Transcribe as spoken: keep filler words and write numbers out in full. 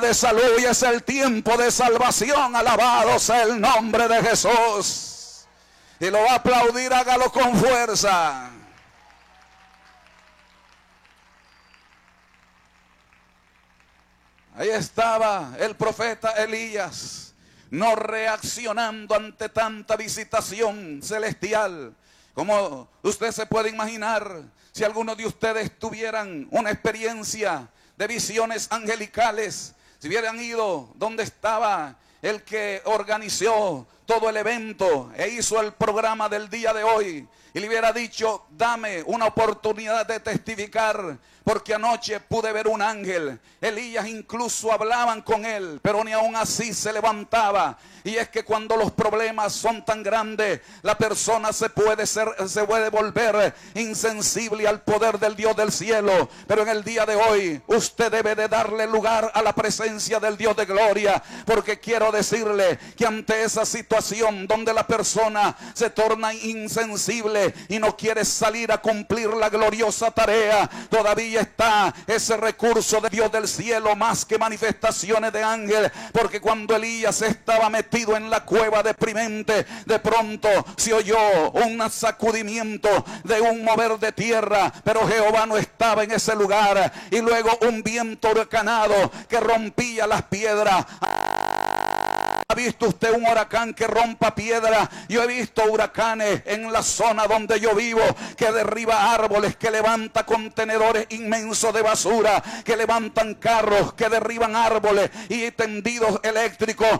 de salud y es el tiempo de salvación. Alabado sea el nombre de Jesús. Y lo va a aplaudir, hágalo con fuerza. Ahí estaba el profeta Elías, no reaccionando ante tanta visitación celestial. Como usted se puede imaginar, si algunos de ustedes tuvieran una experiencia de visiones angelicales, si hubieran ido donde estaba el que organizó todo el evento e hizo el programa del día de hoy, y le hubiera dicho: dame una oportunidad de testificar, porque anoche pude ver un ángel. Elías incluso hablaban con él, pero ni aún así se levantaba. Y es que cuando los problemas son tan grandes, la persona se puede, ser, se puede volver insensible al poder del Dios del cielo. Pero en el día de hoy usted debe de darle lugar a la presencia del Dios de gloria, porque quiero decirle que ante esa situación donde la persona se torna insensible y no quiere salir a cumplir la gloriosa tarea, todavía está ese recurso de Dios del cielo, más que manifestaciones de ángel. Porque cuando Elías estaba metido en la cueva deprimente, de pronto se oyó un sacudimiento de un mover de tierra, pero Jehová no estaba en ese lugar. Y luego un viento huracanado que rompía las piedras. ¿Ha visto usted un huracán que rompa piedra? Yo he visto huracanes en la zona donde yo vivo, que derriba árboles, que levanta contenedores inmensos de basura, que levantan carros, que derriban árboles y tendidos eléctricos.